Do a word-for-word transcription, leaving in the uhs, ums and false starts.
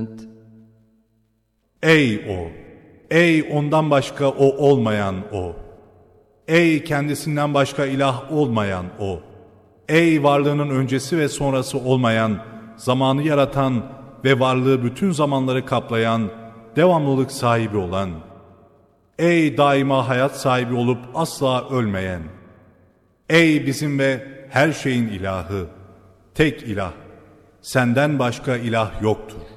أنت Ey o! Ey ondan başka o olmayan o! Ey kendisinden başka ilah olmayan o! Ey varlığının öncesi ve sonrası olmayan, zamanı yaratan ve varlığı bütün zamanları kaplayan, devamlılık sahibi olan! Ey daima hayat sahibi olup asla ölmeyen! Ey bizim ve her şeyin ilahı! Tek ilah! Senden başka ilah yoktur.